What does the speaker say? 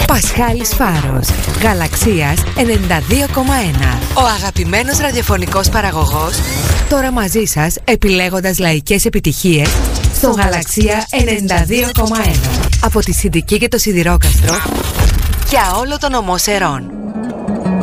Πασχάλης Φάρος, Γαλαξίας 92,1. Ο αγαπημένος ραδιοφωνικός παραγωγός, τώρα μαζί σας επιλέγοντας λαϊκές επιτυχίες στο Γαλαξία 92,1. Από τη Συντική και το Σιδηρόκαστρο για όλο τον ομό Σερών.